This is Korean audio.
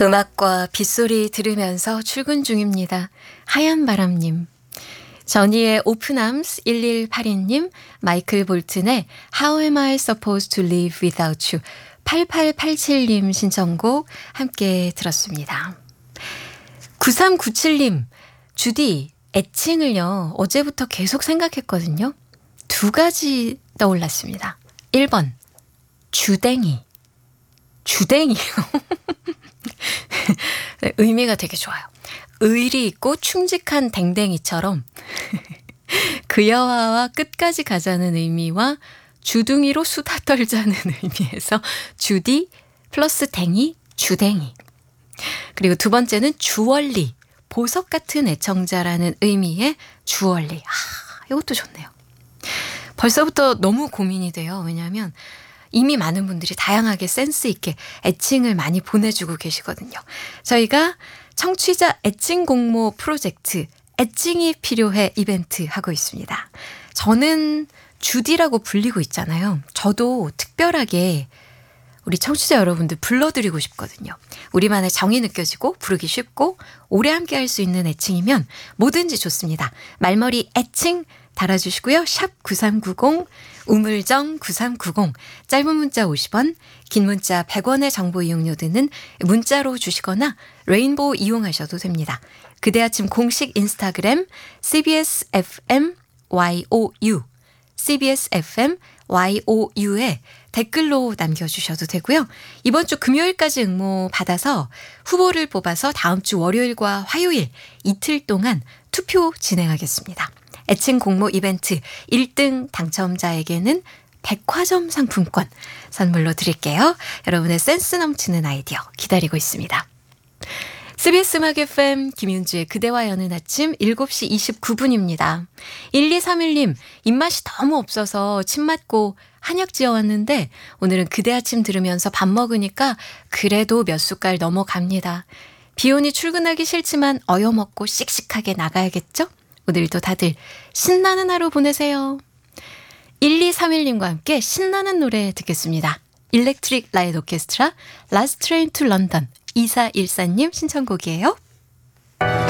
음악과 빗소리 들으면서 출근 중입니다. 하얀 바람님, 전희의 오픈암스 1182님, 마이클 볼튼의 How am I supposed to live without you 8887님 신청곡 함께 들었습니다. 9397님, 주디 애칭을요 어제부터 계속 생각했거든요. 두 가지 떠올랐습니다. 1번 주댕이. 주댕이요. 네, 의미가 되게 좋아요. 의리 있고 충직한 댕댕이처럼 그 여화와 끝까지 가자는 의미와 주둥이로 수다 떨자는 의미에서 주디 플러스 댕이, 주댕이. 그리고 두 번째는 주얼리, 보석 같은 애청자라는 의미의 주얼리. 이것도 좋네요. 벌써부터 너무 고민이 돼요. 왜냐하면 이미 많은 분들이 다양하게 센스 있게 애칭을 많이 보내주고 계시거든요. 저희가 청취자 애칭 공모 프로젝트 애칭이 필요해 이벤트 하고 있습니다. 저는 주디라고 불리고 있잖아요. 저도 특별하게 우리 청취자 여러분들 불러드리고 싶거든요. 우리만의 정이 느껴지고 부르기 쉽고 오래 함께 할 수 있는 애칭이면 뭐든지 좋습니다. 말머리 애칭 달아주시고요. 샵 9390, 우물정 9390, 짧은 문자 50원, 긴 문자 100원의 정보 이용료들은 문자로 주시거나 레인보우 이용하셔도 됩니다. 그대 아침 공식 인스타그램 CBS FM YOU, CBS FM YOU에 댓글로 남겨주셔도 되고요. 이번 주 금요일까지 응모 받아서 후보를 뽑아서 다음 주 월요일과 화요일 이틀 동안 투표 진행하겠습니다. 애칭 공모 이벤트 1등 당첨자에게는 백화점 상품권 선물로 드릴게요. 여러분의 센스 넘치는 아이디어 기다리고 있습니다. CBS 음악 FM 김윤주의 그대와 여는 아침 7시 29분입니다. 1231님, 입맛이 너무 없어서 침 맞고 한약 지어왔는데 오늘은 그대 아침 들으면서 밥 먹으니까 그래도 몇 숟갈 넘어갑니다. 비 오니 출근하기 싫지만 어여먹고 씩씩하게 나가야겠죠? 오늘도 다들 신나는 하루 보내세요. 1231님과 함께 신나는 노래 듣겠습니다. 일렉트릭 라이트 오케스트라 Last Train to London 2414님 신청곡이에요.